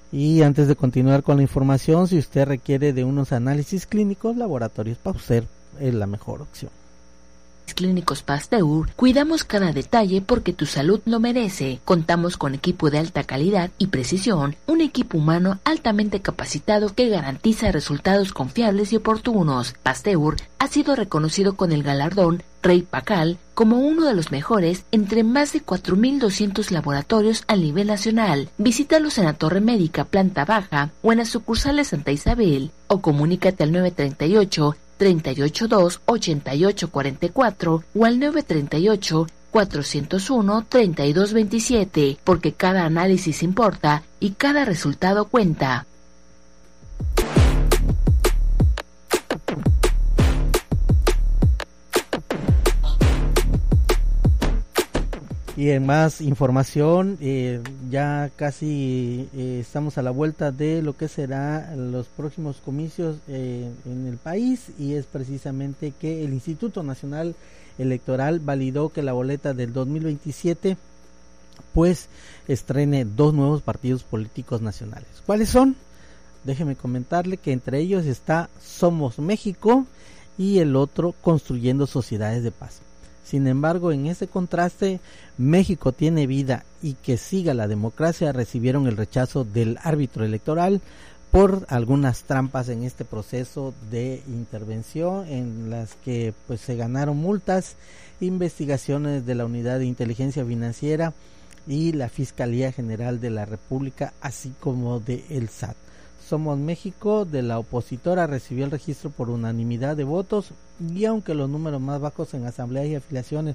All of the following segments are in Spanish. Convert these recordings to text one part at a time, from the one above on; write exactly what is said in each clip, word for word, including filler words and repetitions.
Y antes de continuar con la información, si usted requiere de unos análisis clínicos, Laboratorios Pasteur es la mejor opción. Clínicos Pasteur, cuidamos cada detalle porque tu salud lo merece. Contamos con equipo de alta calidad y precisión, un equipo humano altamente capacitado que garantiza resultados confiables y oportunos. Pasteur ha sido reconocido con el galardón Rey Pacal como uno de los mejores entre más de cuatro mil doscientos laboratorios a nivel nacional. Visítalos en la Torre Médica, planta baja, o en las sucursales Santa Isabel, o comunícate al nueve treinta y ocho, treinta y ocho dos, ochenta y ocho cuarenta y cuatro o al nueve treinta y ocho, cuatrocientos uno, treinta y dos veintisiete, porque cada análisis importa y cada resultado cuenta. Y en más información, eh, ya casi eh, estamos a la vuelta de lo que será los próximos comicios eh, en el país, y es precisamente que el Instituto Nacional Electoral validó que la boleta del dos mil veintisiete pues estrene dos nuevos partidos políticos nacionales. ¿Cuáles son? Déjeme comentarle que entre ellos está Somos México y el otro Construyendo Sociedades de Paz. Sin embargo, en ese contraste, México tiene vida y Que Siga la Democracia recibieron el rechazo del árbitro electoral por algunas trampas en este proceso de intervención, en las que pues se ganaron multas, investigaciones de la Unidad de Inteligencia Financiera y la Fiscalía General de la República, así como de el S A T. Somos México, de la opositora, recibió el registro por unanimidad de votos, y aunque los números más bajos en asambleas y afiliaciones,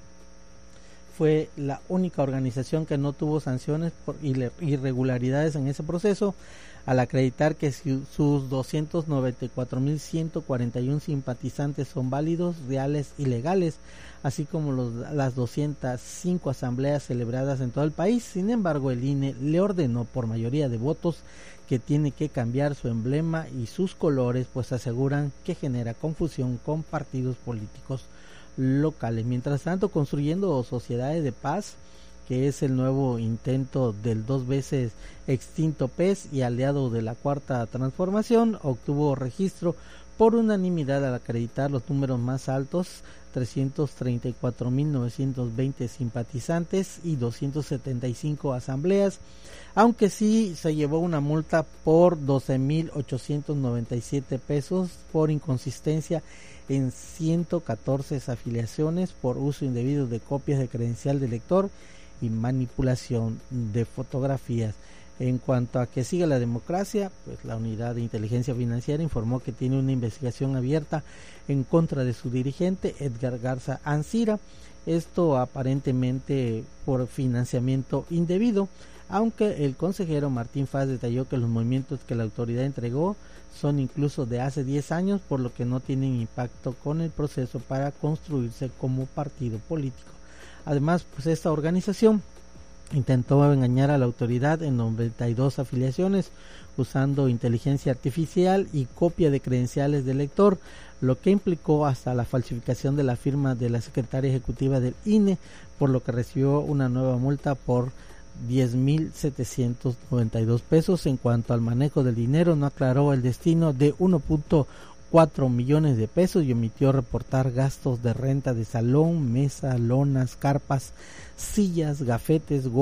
fue la única organización que no tuvo sanciones por irregularidades en ese proceso, al acreditar que sus doscientos noventa y cuatro mil ciento cuarenta y uno simpatizantes son válidos, reales y legales, así como los, las doscientas cinco asambleas celebradas en todo el país. Sin embargo, el I N E le ordenó por mayoría de votos que tiene que cambiar su emblema y sus colores, pues aseguran que genera confusión con partidos políticos locales. Mientras tanto, Construyendo Sociedades de Paz, que es el nuevo intento del dos veces extinto P E S y aliado de la Cuarta Transformación, obtuvo registro por unanimidad al acreditar los números más altos, trescientos treinta y cuatro mil novecientos veinte simpatizantes y doscientas setenta y cinco asambleas, aunque sí se llevó una multa por doce mil ochocientos noventa y siete pesos por inconsistencia en ciento catorce afiliaciones, por uso indebido de copias de credencial de elector y manipulación de fotografías. En cuanto a Que Siga la Democracia, pues la Unidad de Inteligencia Financiera informó que tiene una investigación abierta en contra de su dirigente, Edgar Garza Ancira, esto aparentemente por financiamiento indebido, aunque el consejero Martín Faz detalló que los movimientos que la autoridad entregó son incluso de hace diez años, por lo que no tienen impacto con el proceso para construirse como partido político. Además, pues esta organización intentó engañar a la autoridad en noventa y dos afiliaciones usando inteligencia artificial y copia de credenciales del elector, lo que implicó hasta la falsificación de la firma de la secretaria ejecutiva del I N E, por lo que recibió una nueva multa por diez mil setecientos noventa y dos pesos. En cuanto al manejo del dinero, no aclaró el destino de uno punto cuatro millones de pesos y omitió reportar gastos de renta de salón, mesa, lonas, carpas, sillas, gafetes,